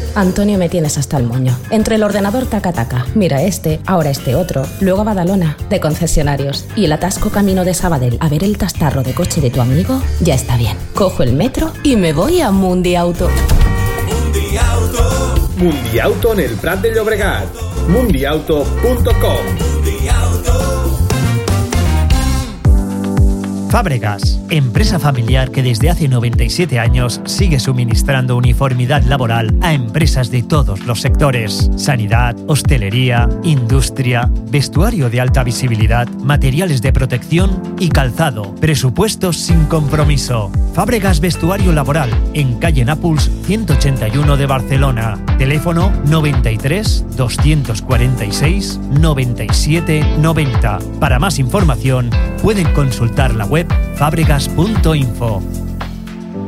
Antonio, me tienes hasta el moño. Entre el ordenador taca-taca, mira este, ahora este otro, luego Badalona, de concesionarios, y el atasco camino de Sabadell a ver el tastarro de coche de tu amigo, ya está bien. Cojo el metro y me voy a Mundiauto. Mundiauto en el Prat de Llobregat. Mundiauto.com. Fábregas, empresa familiar que desde hace 97 años sigue suministrando uniformidad laboral a empresas de todos los sectores: sanidad, hostelería, industria, vestuario de alta visibilidad, materiales de protección y calzado. Presupuestos sin compromiso. Fábregas Vestuario Laboral, en calle Nàpols 181 de Barcelona. Teléfono 93 246 97 90. Para más información pueden consultar la web fábregas.info.